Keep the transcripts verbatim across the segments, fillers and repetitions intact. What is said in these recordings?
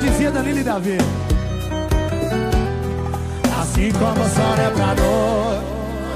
dizia Danilo e Davi. Assim como o sol é pra dor.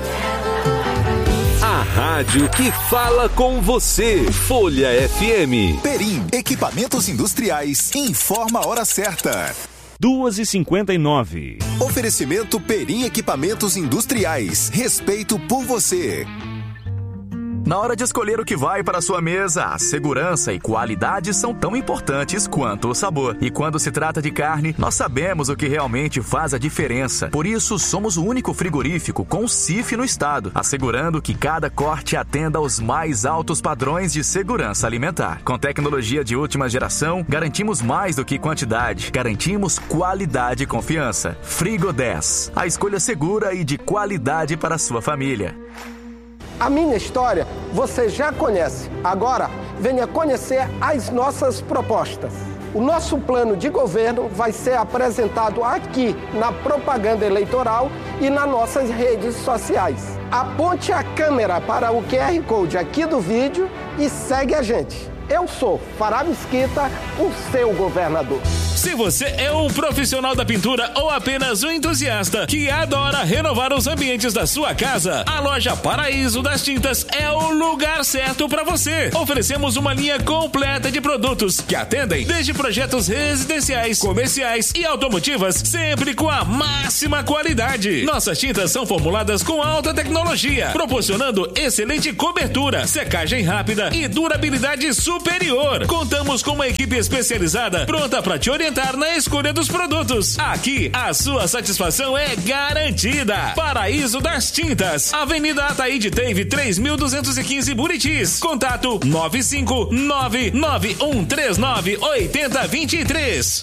A rádio que fala com você. Folha F M. Perim, equipamentos industriais. Informa a hora certa. duas e cinquenta e nove. Oferecimento Perim Equipamentos Industriais. Respeito por você. Na hora de escolher o que vai para a sua mesa, a segurança e qualidade são tão importantes quanto o sabor. E quando se trata de carne, nós sabemos o que realmente faz a diferença. Por isso, somos o único frigorífico com C I F no estado, assegurando que cada corte atenda aos mais altos padrões de segurança alimentar. Com tecnologia de última geração, garantimos mais do que quantidade, garantimos qualidade e confiança. Frigo dez, a escolha segura e de qualidade para a sua família. A minha história você já conhece. Agora, venha conhecer as nossas propostas. O nosso plano de governo vai ser apresentado aqui na propaganda eleitoral e nas nossas redes sociais. Aponte a câmera para o Q R Code aqui do vídeo e segue a gente. Eu sou Fará Mesquita, o seu governador. Se você é um profissional da pintura ou apenas um entusiasta que adora renovar os ambientes da sua casa, a loja Paraíso das Tintas é o lugar certo para você. Oferecemos uma linha completa de produtos que atendem desde projetos residenciais, comerciais e automotivas, sempre com a máxima qualidade. Nossas tintas são formuladas com alta tecnologia, proporcionando excelente cobertura, secagem rápida e durabilidade superior. Contamos com uma equipe especializada pronta para te orientar na escolha dos produtos. Aqui, a sua satisfação é garantida. Paraíso das Tintas, Avenida Ataíde Teve, três mil duzentos e quinze, Buritis. Contato nove cinco nove nove um três nove oito zero dois três.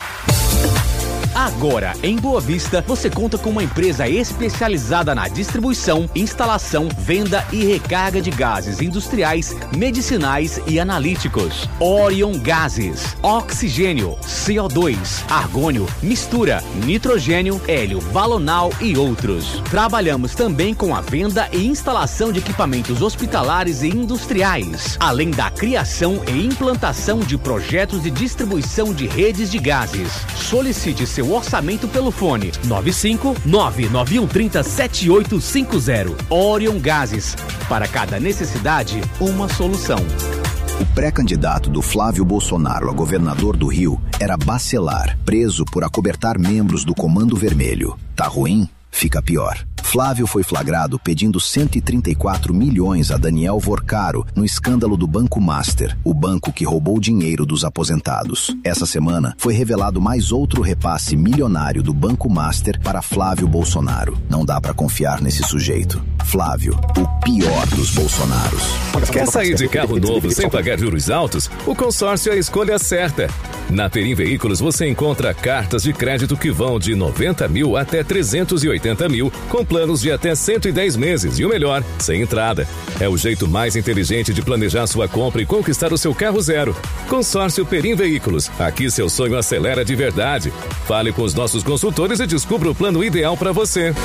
Agora, em Boa Vista, você conta com uma empresa especializada na distribuição, instalação, venda e recarga de gases industriais, medicinais e analíticos. Orion Gases, oxigênio, C O dois, argônio, mistura, nitrogênio, hélio, balonal e outros. Trabalhamos também com a venda e instalação de equipamentos hospitalares e industriais, além da criação e implantação de projetos de distribuição de redes de gases. Solicite seu orçamento pelo fone nove cinco nove nove um três zero sete oito cinco zero. Orion Gases, para cada necessidade, uma solução. O pré-candidato do Flávio Bolsonaro a governador do Rio era Bacelar, preso por acobertar membros do Comando Vermelho. Tá ruim? Fica pior. Flávio foi flagrado pedindo cento e trinta e quatro milhões a Daniel Vorcaro no escândalo do Banco Master, o banco que roubou dinheiro dos aposentados. Essa semana foi revelado mais outro repasse milionário do Banco Master para Flávio Bolsonaro. Não dá pra confiar nesse sujeito. Flávio, o pior dos Bolsonaros. Quer sair de carro novo sem pagar juros altos? O consórcio é a escolha certa. Na Perim Veículos você encontra cartas de crédito que vão de noventa mil até trezentos e oitenta mil, com planos de até cento e dez meses e o melhor, sem entrada. É o jeito mais inteligente de planejar sua compra e conquistar o seu carro zero. Consórcio Perim Veículos. Aqui seu sonho acelera de verdade. Fale com os nossos consultores e descubra o plano ideal para você.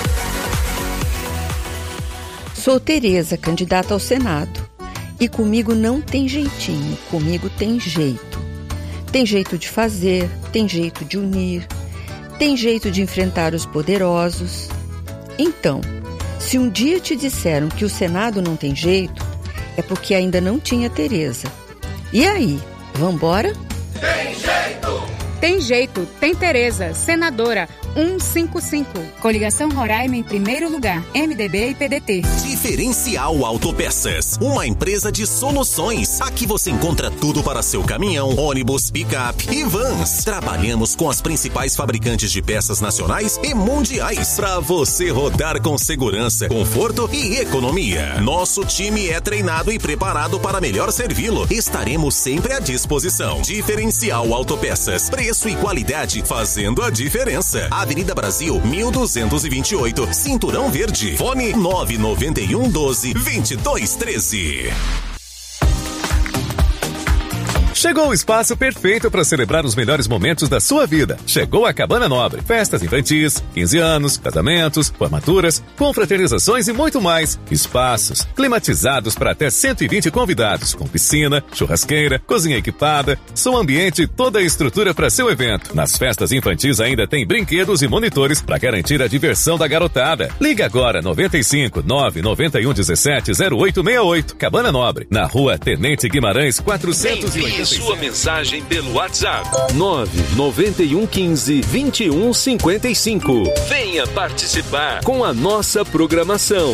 Sou Tereza, candidata ao Senado. E comigo não tem jeitinho, comigo tem jeito. Tem jeito de fazer, tem jeito de unir, tem jeito de enfrentar os poderosos. Então, se um dia te disseram que o Senado não tem jeito, é porque ainda não tinha Tereza. E aí, vambora? Tem jeito! Tem jeito, tem Tereza, senadora cento e cinquenta e cinco. Coligação Roraima em primeiro lugar, M D B e P D T. Diferencial Autopeças, uma empresa de soluções. Aqui você encontra tudo para seu caminhão, ônibus, picape e vans. Trabalhamos com as principais fabricantes de peças nacionais e mundiais para você rodar com segurança, conforto e economia. Nosso time é treinado e preparado para melhor servi-lo. Estaremos sempre à disposição. Diferencial Autopeças, preço e qualidade fazendo a diferença. Avenida Brasil, mil duzentos e vinte e oito, Cinturão Verde. Fone nove nove um, doze, vinte e dois, treze. Chegou o espaço perfeito para celebrar os melhores momentos da sua vida. Chegou a Cabana Nobre. Festas infantis, quinze anos, casamentos, formaturas, confraternizações e muito mais. Espaços climatizados para até cento e vinte convidados, com piscina, churrasqueira, cozinha equipada, som ambiente e toda a estrutura para seu evento. Nas festas infantis ainda tem brinquedos e monitores para garantir a diversão da garotada. Liga agora noventa e cinco, nove nove um, dezessete, zero oito seis oito. Cabana Nobre, na rua Tenente Guimarães quatrocentos e oitenta e seis. Sua mensagem pelo WhatsApp nove nove um quinze, vinte e um cinquenta e cinco. Venha participar com a nossa programação.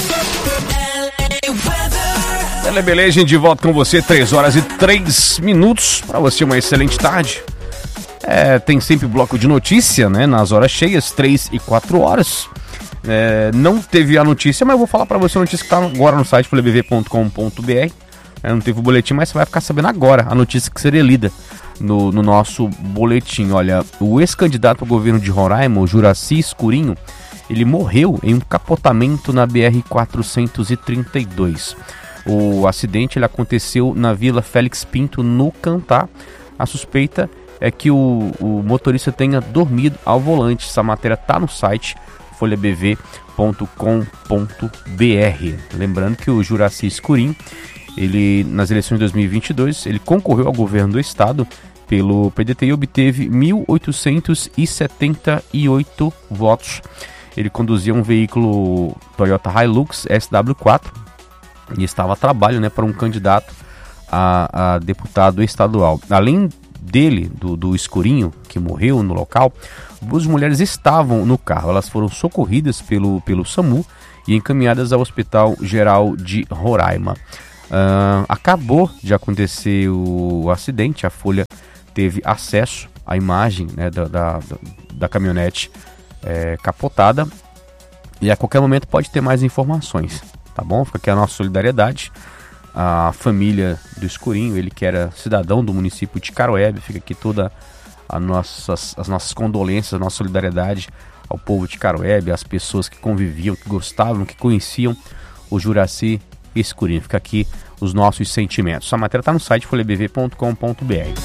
Beleza, gente, de volta com você, três horas e três minutos. Para você, uma excelente tarde. É, tem sempre bloco de notícia, né? Nas horas cheias, três e quatro horas. É, não teve a notícia, mas eu vou falar para você a notícia que tá agora no site folha b v ponto com ponto b r. É, não teve o boletim, mas você vai ficar sabendo agora a notícia que seria lida no, no nosso boletim. Olha, o ex-candidato ao governo de Roraima, o Juraci Escurinho, ele morreu em um capotamento na B R quatrocentos e trinta e dois. O acidente ele aconteceu na Vila Félix Pinto, no Cantá. A suspeita é que o, o motorista tenha dormido ao volante. Essa matéria está no site folha b v ponto com ponto b r. Lembrando que o Juraci Escurinho, ele, nas eleições de dois mil e vinte e dois, ele concorreu ao governo do estado pelo P D T e obteve mil oitocentos e setenta e oito votos. Ele conduzia um veículo Toyota Hilux S W quatro e estava a trabalho, né, para um candidato a, a deputado estadual. Além dele, do, do Escurinho, que morreu no local, duas mulheres estavam no carro. Elas foram socorridas pelo, pelo SAMU e encaminhadas ao Hospital Geral de Roraima. Uh, acabou de acontecer o, o acidente. A Folha teve acesso à imagem, né, da, da, da caminhonete é, capotada, e a qualquer momento pode ter mais informações, tá bom? Fica aqui a nossa solidariedade. A família do Escurinho, ele que era cidadão do município de Caroebe, fica aqui toda a nossas, as nossas condolências, a nossa solidariedade ao povo de Caroebe, às pessoas que conviviam, que gostavam, que conheciam o Juraci Escurinho. Fica aqui os nossos sentimentos. A matéria está no site folha b v ponto com ponto b r.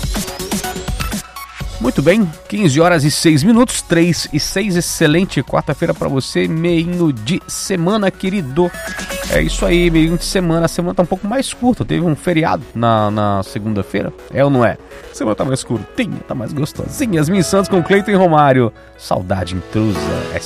Muito bem, quinze horas e seis minutos, três e seis, excelente quarta-feira para você, meio de semana, querido. É isso aí, meio de semana, a semana tá um pouco mais curta, teve um feriado na, na segunda-feira, é ou não é? A semana tá mais curtinha, tá mais gostosinha. Yasmin Santos com Cleiton e Romário, saudade intrusa, é